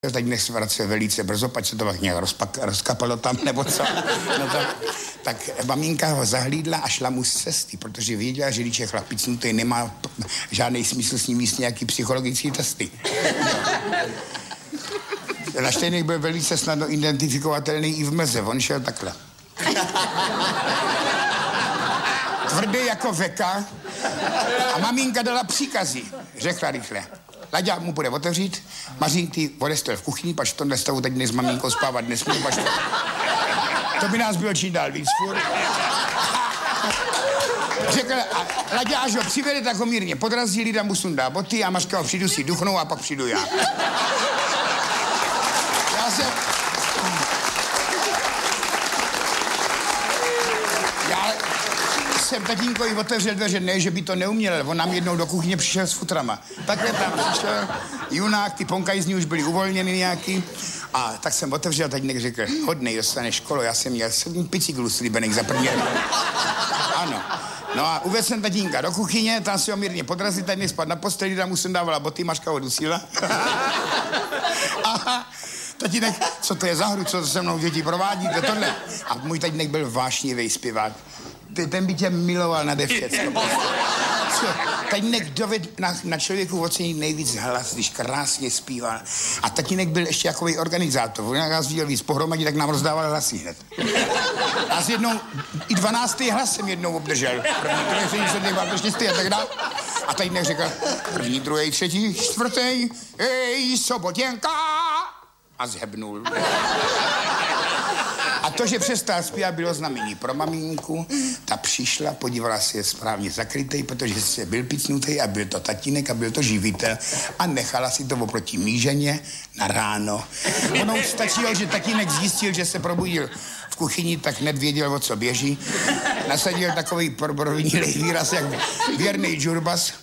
Teď nech se vracel velice brzo, pač se to pak nějak rozkapalo tam, nebo co. No tak maminka ho zahlídla a šla mu z cesty, protože věděla, že když je chlapicnutý, nemá žádný smysl s ním jíst nějaký psychologický testy. Naštejnek byl velice snadno identifikovatelný i v mlze, on šel takhle. Tvrdý jako veka a maminka dala příkazy, řekla rychle. Laďa mu bude otevřít, Maří, ty odestel v kuchyni, pač v tomhle stavu teď s maminkou spávat nesmí, pač to by nás bylo čím dál víc furt. Řekl, a Laďa, až ho přivede, tak ho mírně podrazí, Lida mu sundá boty a Mařka ho přijdu si duchnou a pak přijdu já. Já jsem tatínkovi otevřel dveře, ne, že by to neuměl, on nám jednou do kuchyně přišel s futrama. Takhle tam přišel junák, ty ponkajzni už byli uvolněny nějaký. A tak jsem otevřel, tatínek řekl, hodnej, dostaneš školu, já jsem měl 7 bicyklů slíbených za první. Ano. No a uvedl jsem tatínka do kuchyně, tam si ho mírně podrazil, tatínek spad na posteli, tam mu jsem dávala boty, Mařka ho dusíla. Tatínek, co to je za hru, co to se mnou děti provádí, to tohle. A můj tatínek byl vášnivý zpěvák. Ten by tě miloval nade všecko. Tatínek dovedl na člověku ocenit nejvíc hlas, když krásně zpíval. A tatínek byl ještě jakový organizátor. On nás viděl víc pohromadě, tak nám rozdával hlasy hned. A jednou, i 12. hlas jsem jednou obdržel. První, a tak dále. A tatínek řekl, první, druhý, třetí, čtvrtý, hej, Sobotěnka. A zhebnul. A to, že přestal zpívat, bylo znamení pro maminku. Ta přišla, podívala se, je správně zakrytej, protože se byl picnutej a byl to tatínek a byl to živitel. A nechala si to oproti míženě na ráno. Ono už stačilo, že tatínek zjistil, že se probudil v kuchyni, tak hned věděl, o co běží. Nasadil takový provinilej výraz, jak věrnej džurbas.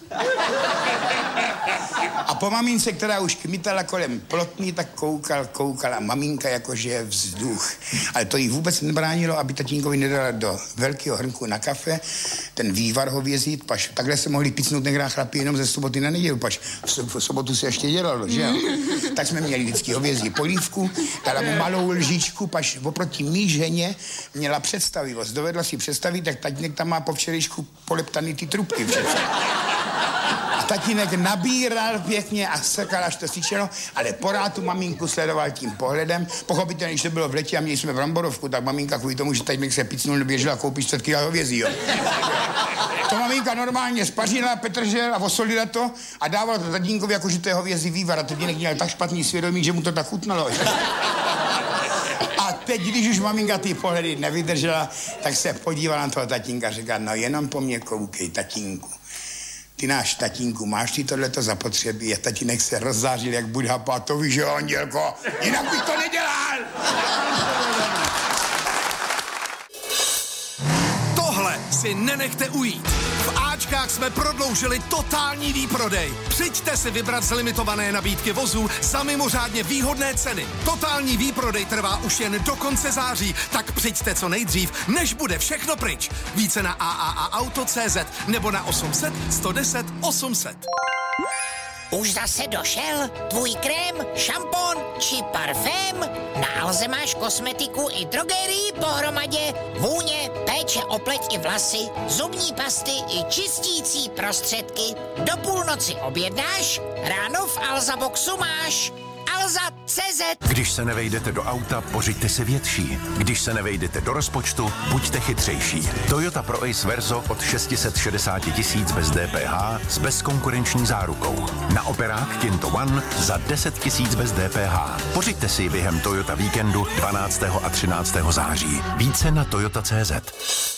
A po mamince, která už kmitala kolem plotny, tak koukala maminka, jakože je vzduch. Ale to jí vůbec nebránilo, aby tatínkovi nedala do velkého hrnku na kafe ten vývar hovězí, pač takhle se mohli picnout nekrát chlapi jenom ze soboty na neděli, pač v sobotu se ještě dělalo, že jo? Tak jsme měli vždycky hovězí polívku, dala mu malou lžičku, pač oproti mý ženě měla představivost. Dovedla si představit, tak tatínek tam má po včerejšku poleptaný ty trubky přece. Tatínek nabíral pěkně a sekal, až to syčelo, ale porád tu maminku sledoval tím pohledem. Pochopitelně, když to bylo v letě a měli jsme bramborovku, tak maminka kvůli tomu, že tatínek se picnul, neběžela koupit 4 kg hovězí, jo. To maminka normálně spařila petržel a osolila to a dávala to tatínkovi, jako že to je hovězí vývar. A tatínek měl tak špatný svědomí, že mu to tak chutnalo. A teď, když už maminka ty pohledy nevydržela, tak se podívala na toho tatínka a řekla, no jenom po mě koukej, tatínku. Ty náš tatínku, máš ty tohleto zapotřebí? A tatínek se rozzářil, jak Buddha, to víš, že andělko, jinak bych to nedělal. Tohle si nenechte ujít. V Ačkách jsme prodloužili totální výprodej. Přijďte si vybrat z limitované nabídky vozů za mimořádně výhodné ceny. Totální výprodej trvá už jen do konce září, tak přijďte co nejdřív, než bude všechno pryč. Více na AAAauto.cz nebo na 800 110 800. Už zase došel tvůj krém, šampon či parfém? Na Alze máš kosmetiku i drogerii pohromadě, vůně, péče o pleť i vlasy, zubní pasty i čistící prostředky. Do půlnoci objednáš, ráno v Alza Boxu máš. Alza.cz. Když se nevejdete do auta, pořiďte si větší. Když se nevejdete do rozpočtu, buďte chytřejší. Toyota Pro Ace Verso od 660 000 bez DPH s bezkonkurenční zárukou. Na operák Kinto One za 10 000 bez DPH. Pořiďte si během Toyota víkendu 12. a 13. září. Více na Toyota.cz.